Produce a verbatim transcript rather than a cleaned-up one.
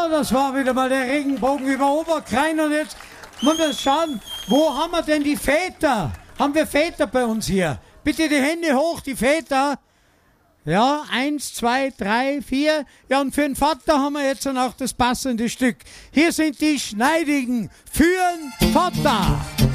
So, das war wieder mal der Regenbogen über Oberkrain. Und jetzt wollen wir schauen, wo haben wir denn die Väter? Haben wir Väter bei uns hier? Bitte die Hände hoch, die Väter. Ja, eins, zwei, drei, vier. Ja, und für den Vater haben wir jetzt dann auch das passende Stück. Hier sind die Schneidigen für den Vater.